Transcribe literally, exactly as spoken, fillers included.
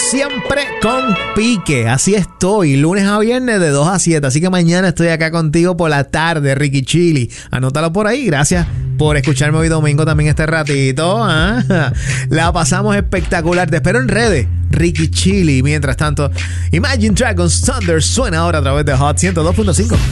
siempre con pique. Así estoy, lunes a viernes de dos a siete. Así que mañana estoy acá contigo por la tarde, Ricky Chili. Anótalo por ahí. Gracias por escucharme hoy domingo también este ratito. ¿Ah? La pasamos espectacular. Te espero en redes, Ricky Chili. Mientras tanto, Imagine Dragons Thunder suena ahora a través de Hot ciento dos punto cinco.